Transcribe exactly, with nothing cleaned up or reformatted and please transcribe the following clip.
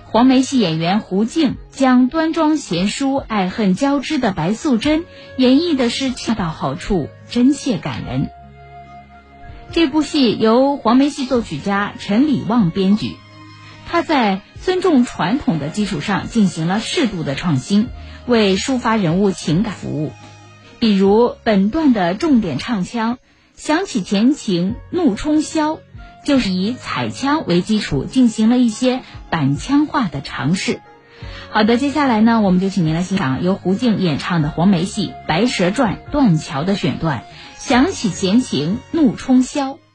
黄梅戏演员胡静将端庄贤淑、爱恨交织的白素贞演绎的是恰到好处，真切感人。这部戏由黄梅戏作曲家陈理旺编剧，他在尊重传统的基础上进行了适度的创新，为抒发人物情感服务。比如本段的重点唱腔想起前情怒冲霄，就是以彩腔为基础进行了一些板腔化的尝试。好的，接下来呢，我们就请您来欣赏由胡静演唱的黄梅戏《白蛇传》断桥的选段，想起前情怒冲霄。